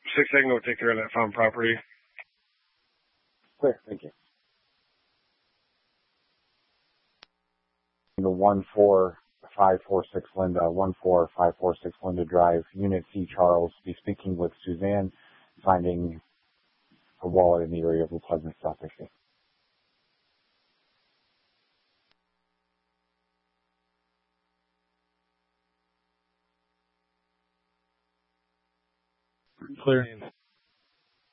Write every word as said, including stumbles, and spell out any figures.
Six, I can go take care of that found property. Clear, thank you. The one four five four six Linda, one four five four six Linda Drive, Unit C, Charles. Be speaking with Suzanne, finding a wallet in the area of Pleasant, South Michigan. Clear.